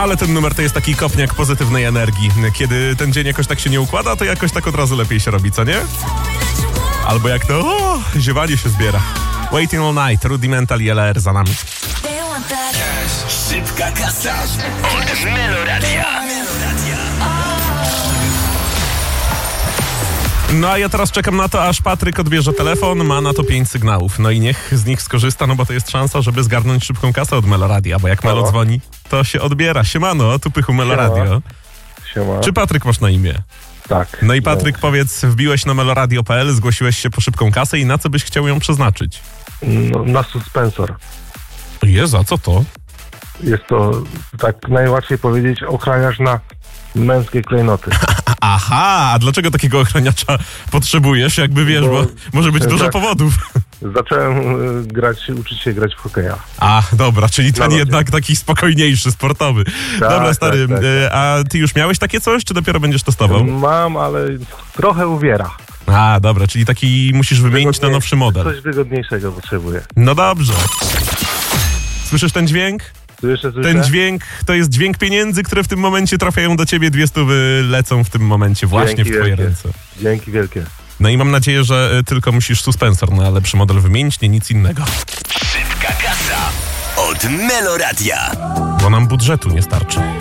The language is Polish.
Ale ten numer to jest taki kopniak pozytywnej energii. Kiedy ten dzień jakoś tak się nie układa, to jakoś tak od razu lepiej się robi, co nie? Albo jak to, ziewanie się zbiera. Waiting All Night, Rudimental i LR za nami. Szybka kasa od Meloradia. No a ja teraz czekam na to, aż Patryk odbierze telefon, ma na to 5 sygnałów. No i niech z nich skorzysta, no bo to jest szansa, żeby zgarnąć szybką kasę od Meloradia, bo jak Melo dzwoni, to się odbiera. Siemano, tu Pychu Meloradio. Siema. Czy Patryk masz na imię? Tak. No i Patryk, powiedz, wbiłeś na meloradio.pl, zgłosiłeś się po szybką kasę i na co byś chciał ją przeznaczyć? No, na suspensor. Jezu, a co to? Jest to, tak najłatwiej powiedzieć, ochraniacz na męskie klejnoty. Aha, a dlaczego takiego ochraniacza potrzebujesz? Jakby wiesz, bo może być dużo powodów. Zacząłem uczyć się grać w hokeja. A, dobra, czyli ten No, jednak taki spokojniejszy, sportowy. Tak, Dobra, stary, tak. a ty już miałeś takie coś, czy dopiero będziesz testował? Mam, ale trochę uwiera. A, dobra, czyli taki musisz wymienić na nowszy model. Coś wygodniejszego potrzebuję. No dobrze. Słyszysz ten dźwięk? Słyszę? Ten dźwięk to jest dźwięk pieniędzy, które w tym momencie trafiają do ciebie. 200 lecą w tym momencie właśnie Dzięki w twoje wielkie. ręce. Dzięki wielkie. No i mam nadzieję, że tylko musisz suspensor na lepszy model wymienić, nie nic innego. Szybka kasa od Meloradia. Bo nam budżetu nie starczy.